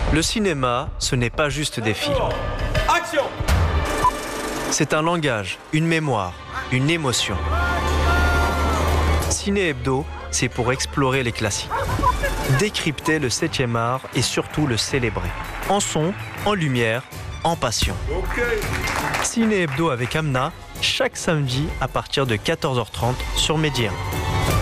Le cinéma, ce n'est pas juste des films. Action! C'est un langage, une mémoire, une émotion. Ciné Hebdo, c'est pour explorer les classiques, décrypter le 7e art et surtout le célébrer. En son, en lumière, en passion. Ok. Ciné Hebdo avec Amna, chaque samedi à partir de 14h30 sur Média.